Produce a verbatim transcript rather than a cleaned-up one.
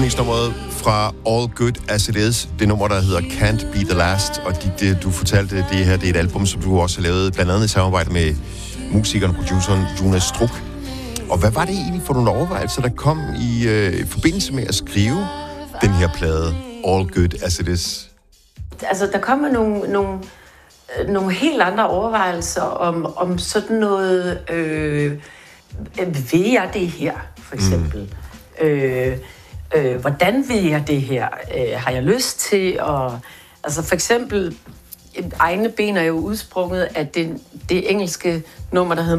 åbningsnummeret fra All Good As It Is. Det nummer, der hedder Can't Be The Last. Og det, det, du fortalte, det her det er et album, som du også har lavet, blandt andet i samarbejde med musikeren og produceren Jonas Struk. Og hvad var det egentlig for nogle overvejelser, der kom i øh, forbindelse med at skrive den her plade, All Good As It Is? Altså, der kommer nogle, nogle, nogle helt andre overvejelser om, om sådan noget... Øh, vil jeg det her, for eksempel? Mm. Øh, øh, hvordan vil jeg det her? Øh, har jeg lyst til at... Altså, for eksempel... Egne ben er jo udsprunget af det, det engelske nummer, der hedder